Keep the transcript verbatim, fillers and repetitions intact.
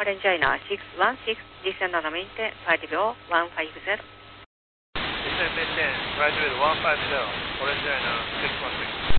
Orange China six one six, descend on maintain flight level one five zero. Descend maintain flight level one five zero, Orange China six one six.